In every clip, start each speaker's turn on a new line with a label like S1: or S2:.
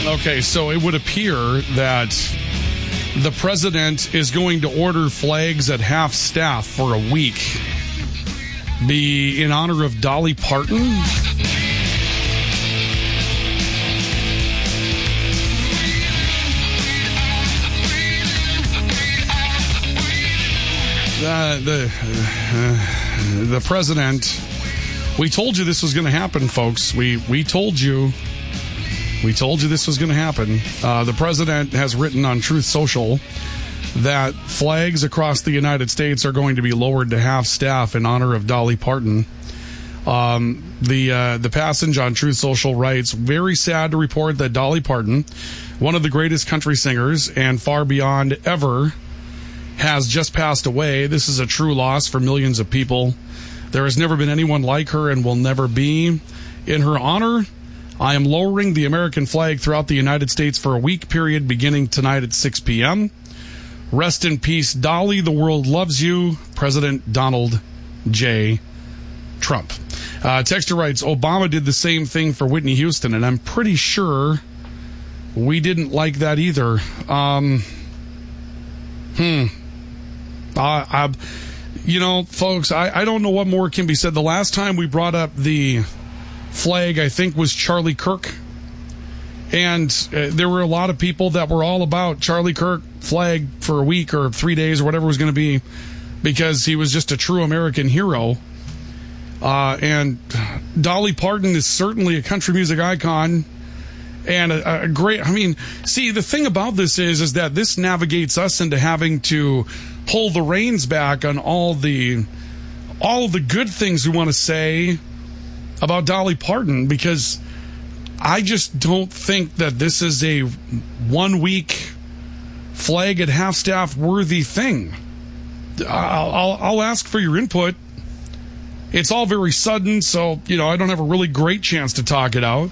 S1: Okay, so it would appear that the president is going to order flags at half-staff for a week. Be in honor of Dolly Parton? The president... We told you this was going to happen, folks. We told you. We told you this was going to happen. The president has written on Truth Social that flags across the United States are going to be lowered to half-staff in honor of Dolly Parton. The passage on Truth Social writes, very sad to report that Dolly Parton, one of the greatest country singers and far beyond ever, has just passed away. This is a true loss for millions of people. There has never been anyone like her and will never be. In her honor, I am lowering the American flag throughout the United States for a week period beginning tonight at 6 p.m. Rest in peace, Dolly. The world loves you. President Donald J. Trump. Texter writes, Obama did the same thing for Whitney Houston, and I'm pretty sure we didn't like that either. You know, folks, I don't know what more can be said. The last time we brought up the flag, I think, was Charlie Kirk. And there were a lot of people that were all about Charlie Kirk flag for a week or 3 days or whatever it was going to be because he was just a true American hero. And Dolly Parton is certainly a country music icon and a great... I mean, see, the thing about this is that this navigates us into having to pull the reins back on all the good things we want to say about Dolly Parton, because I just don't think that this is a 1 week flag at half-staff worthy thing. I'll ask for your input. It's all very sudden, so, you know, I don't have a really great chance to talk it out.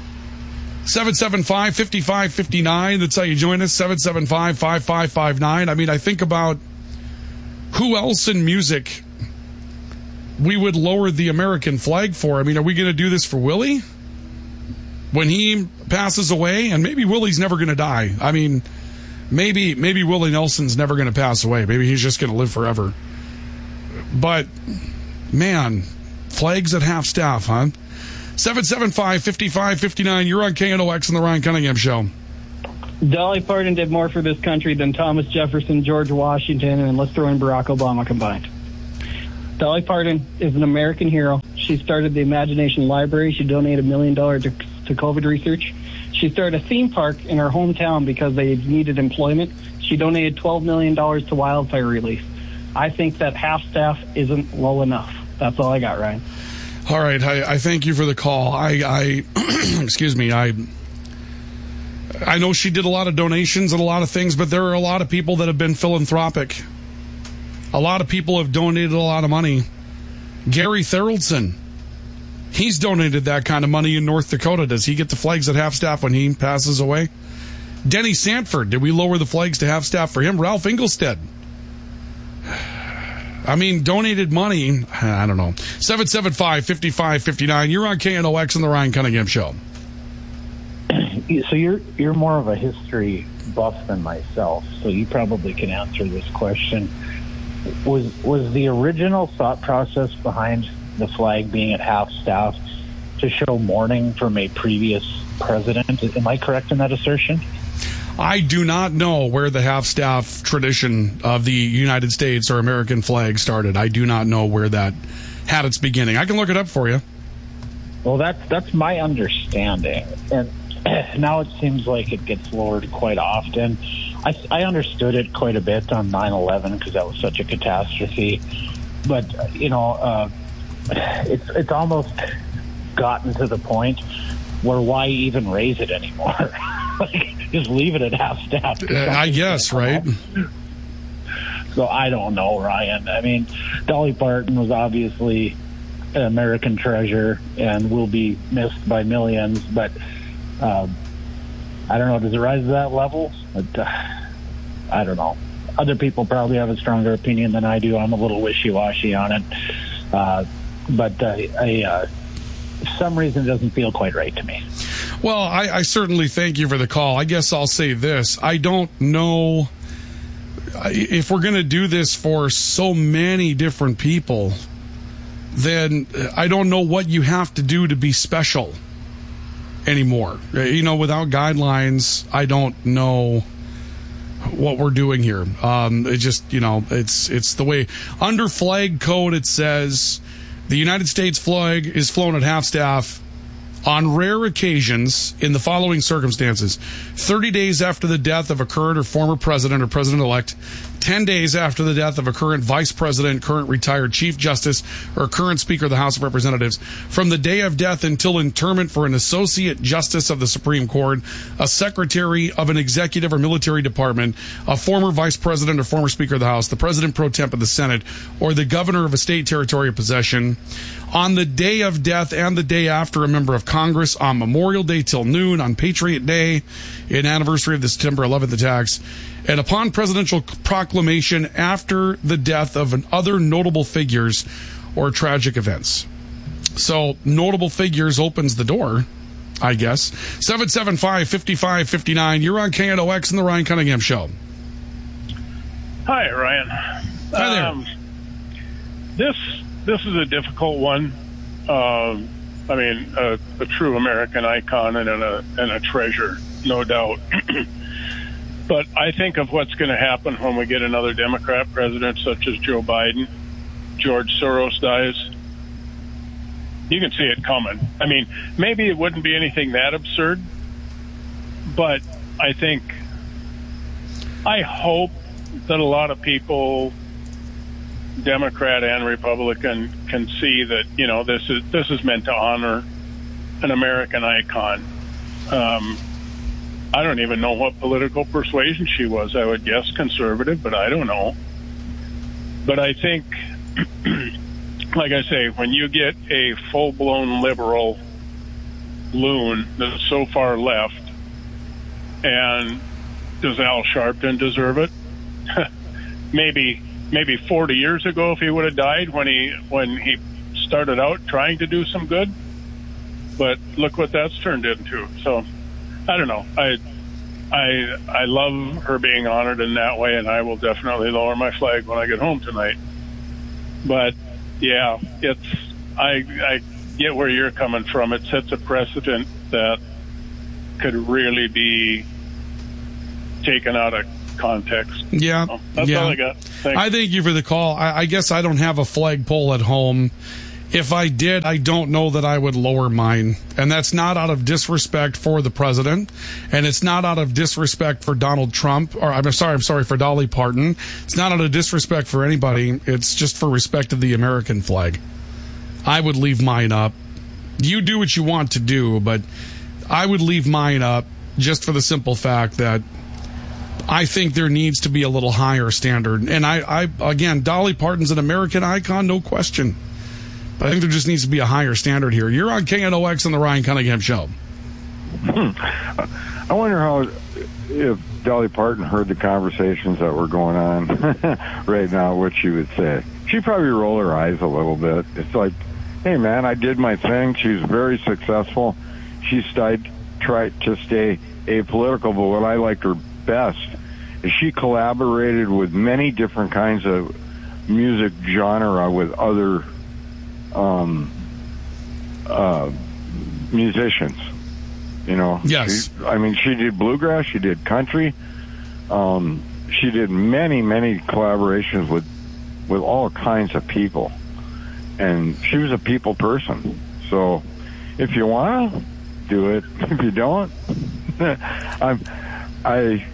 S1: 775-5559, that's how you join us, 775-5559. I mean, I think about who else in music we would lower the American flag for. I mean, are we going to do this for Willie when he passes away? And maybe Willie's never going to die. I mean, maybe Willie Nelson's never going to pass away. Maybe he's just going to live forever. But, man, flags at half-staff, huh? 775-5559, you're on KNOX and the Ryan Cunningham Show.
S2: Dolly Parton did more for this country than Thomas Jefferson, George Washington, and let's throw in Barack Obama combined. Dolly Parton is an American hero. She started the Imagination Library. She donated $1 million to COVID research. She started a theme park in her hometown because they needed employment. She donated $12 million to wildfire relief. I think that half-staff isn't low enough. That's all I got, Ryan.
S1: All right, I thank you for the call. I excuse me, I know she did a lot of donations and a lot of things, but there are a lot of people that have been philanthropic. A lot of people have donated a lot of money. Gary Tharaldson, he's donated that kind of money in North Dakota. Does he get the flags at half-staff when he passes away? Denny Sanford, did we lower the flags to half-staff for him? Ralph Engelstead. I mean, donated money, I don't know. 775-5559, you're on KNOX and the Ryan Cunningham Show.
S3: So you're more of a history buff than myself, so you probably can answer this question. Was the original thought process behind the flag being at half-staff to show mourning from a previous president? Am I correct in that assertion?
S1: I do not know where the half-staff tradition of the United States or American flag started. I do not know where that had its beginning. I can look it up for you.
S3: Well, that's my understanding. And now it seems like it gets lowered quite often. I understood it quite a bit on 9/11 because that was such a catastrophe. But, you know, it's almost gotten to the point where why even raise it anymore? Just leave it at half-staff.
S1: I guess, right?
S3: So I don't know, Ryan. I mean, Dolly Parton was obviously an American treasure and will be missed by millions, but I don't know. Does it rise to that level? But, I don't know. Other people probably have a stronger opinion than I do. I'm a little wishy-washy on it. But for some reason, it doesn't feel quite right to me.
S1: Well, I certainly thank you for the call. I guess I'll say this. I don't know if we're going to do this for so many different people, then I don't know what you have to do to be special anymore. Without guidelines, I don't know what we're doing here. It just, it's the way. Under flag code, it says the United States flag is flown at half-staff on rare occasions in the following circumstances: 30 days after the death of a current or former president or president-elect, 10 days after the death of a current vice president, current retired chief justice, or current speaker of the House of Representatives, from the day of death until interment for an associate justice of the Supreme Court, a secretary of an executive or military department, a former vice president or former speaker of the House, the president pro temp of the Senate, or the governor of a state, territory, or possession, on the day of death and the day after a member of Congress, on Memorial Day till noon, on Patriot Day, in anniversary of the September 11th attacks, and upon presidential proclamation after the death of other notable figures or tragic events. So notable figures opens the door, I guess. 775-5559. You're on KNOX in the Ryan Cunningham Show.
S4: Hi, Ryan.
S1: Hi
S4: This
S1: there.
S4: is a difficult one. A true American icon and a treasure, no doubt. But I think of what's going to happen when we get another Democrat president, such as Joe Biden. George Soros dies. You can see it coming. I mean, maybe it wouldn't be anything that absurd, but I hope that a lot of people, Democrat and Republican, can see that, this is meant to honor an American icon. I don't even know what political persuasion she was. I would guess conservative, but I don't know. But I think, like I say, when you get a full-blown liberal loon that's so far left, and does Al Sharpton deserve it? Maybe 40 years ago, if he would have died when he started out trying to do some good. But look what that's turned into. So I don't know. I love her being honored in that way, and I will definitely lower my flag when I get home tonight. But yeah, I get where you're coming from. It sets a precedent that could really be taken out of context.
S1: Yeah.
S4: So that's all I got. Thanks.
S1: I thank you for the call. I guess I don't have a flagpole at home. If I did, I don't know that I would lower mine. And that's not out of disrespect for the president. And it's not out of disrespect for Donald Trump. Or I'm sorry, for Dolly Parton. It's not out of disrespect for anybody. It's just for respect of the American flag. I would leave mine up. You do what you want to do, but I would leave mine up just for the simple fact that I think there needs to be a little higher standard. And again, Dolly Parton's an American icon, no question. But I think there just needs to be a higher standard here. You're on KNOX on the Ryan Cunningham Show.
S5: I wonder if Dolly Parton heard the conversations that were going on right now, what she would say. She'd probably roll her eyes a little bit. It's like, hey, man, I did my thing. She was very successful. She tried to stay apolitical, but what I liked her best is she collaborated with many different kinds of music genre with other musicians,
S1: Yes.
S5: She did bluegrass, she did country, she did many collaborations with all kinds of people, and she was a people person. So if you want to do it, if you don't, I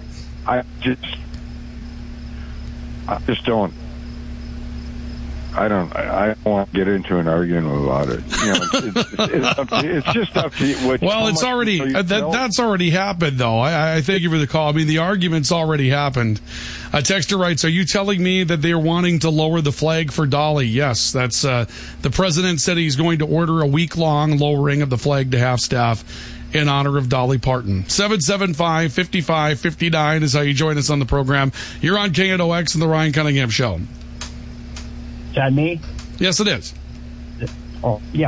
S5: don't want to get into an argument about it. It's just up to you.
S1: Well, it's already that's already happened, though. I thank you for the call. I mean, the argument's already happened. A texter writes, "Are you telling me that they're wanting to lower the flag for Dolly?" Yes, that's the president said he's going to order a week-long lowering of the flag to half-staff in honor of Dolly Parton. 775-5559 is how you join us on the program. You're on KNOX and the Ryan Cunningham Show.
S2: Is that me?
S1: Yes, it is.
S2: Oh, yeah.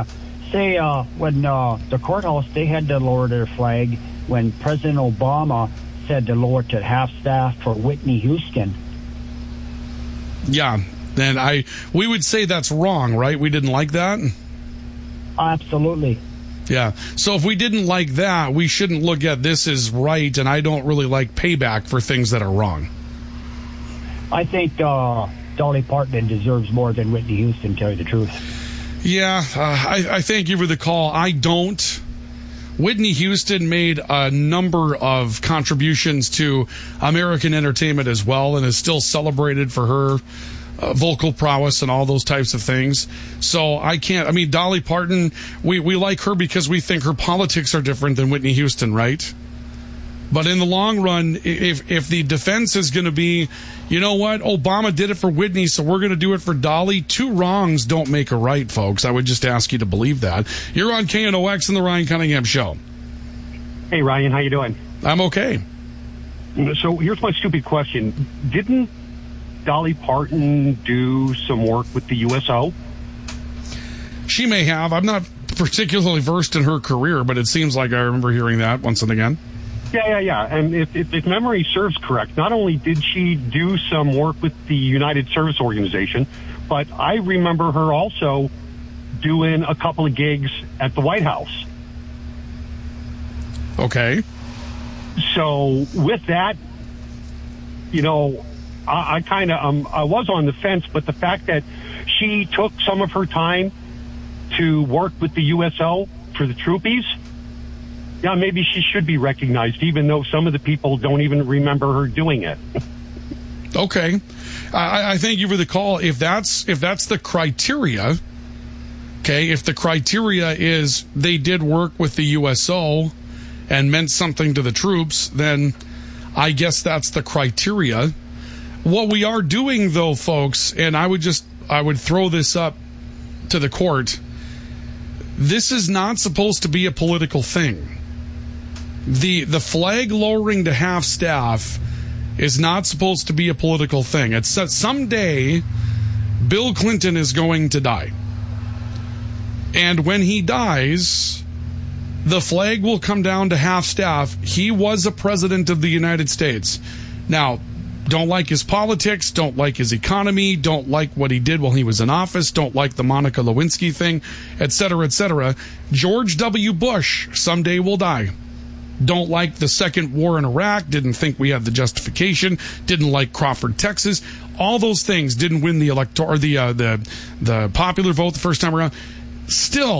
S6: say when the courthouse, they had to lower their flag when President Obama said to lower to half-staff for Whitney Houston.
S1: Yeah, and we would say that's wrong, right? We didn't like that?
S6: Absolutely.
S1: Yeah. So if we didn't like that, we shouldn't look at this as right, and I don't really like payback for things that are wrong.
S6: I think Dolly Parton deserves more than Whitney Houston, to tell you the truth.
S1: Yeah, I thank you for the call. I don't. Whitney Houston made a number of contributions to American entertainment as well, and is still celebrated for her vocal prowess and all those types of things. So I can't. I mean, Dolly Parton, we like her because we think her politics are different than Whitney Houston, right? But in the long run, if the defense is going to be, you know what, Obama did it for Whitney, so we're going to do it for Dolly, two wrongs don't make a right, folks. I would just ask you to believe that. You're on KNOX and the Ryan Cunningham Show.
S7: Hey, Ryan, how you doing?
S1: I'm okay.
S7: So here's my stupid question. Didn't Dolly Parton do some work with the USO?
S1: She may have. I'm not particularly versed in her career, but it seems like I remember hearing that once and again.
S7: Yeah. And if memory serves correct, not only did she do some work with the United Service Organization, but I remember her also doing a couple of gigs at the White House.
S1: Okay.
S7: So with that, you know, I kind of I was on the fence, but the fact that she took some of her time to work with the USO for the troopies, yeah, maybe she should be recognized, even though some of the people don't even remember her doing it.
S1: Okay. I thank you for the call. If that's the criteria, okay, if the criteria is they did work with the USO and meant something to the troops, then I guess that's the criteria. What we are doing, though, folks, and I would throw this up to the court, this is not supposed to be a political thing. The flag lowering to half staff is not supposed to be a political thing. It's that someday Bill Clinton is going to die. And when he dies, the flag will come down to half staff. He was a president of the United States. Now, don't like his politics, don't like his economy, don't like what he did while he was in office, don't like the Monica Lewinsky thing, etc., etc. George W. Bush someday will die. Don't like the second war in Iraq, didn't think we had the justification, didn't like Crawford, Texas. All those things didn't win the popular vote the first time around. Still,